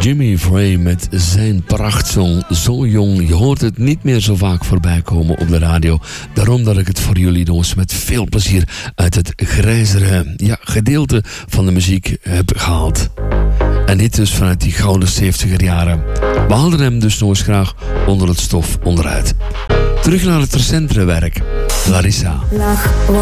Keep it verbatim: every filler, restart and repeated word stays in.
Jimmy Frey met zijn prachtsong Zo Jong. Je hoort het niet meer zo vaak voorbij komen op de radio. Daarom dat ik het voor jullie dus met veel plezier uit het grijzere ja, gedeelte van de muziek heb gehaald. En dit dus vanuit die gouden zeventiger jaren. We haalden hem dus nog eens graag onder het stof onderuit. Terug naar het recentere werk. Larissa.